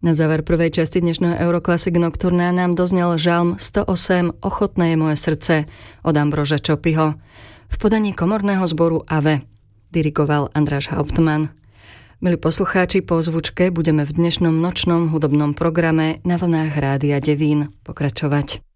Na záver prvej časti dnešného Euroclassic Nocturna nám doznel žalm 108 Ochotné je moje srdce od Ambroža Čopyho v podaní komorného zboru AVE. Dirigoval Andráš Hauptmann. Milí poslucháči, po zvučke budeme v dnešnom nočnom hudobnom programe na vlnách Rádia Devín pokračovať.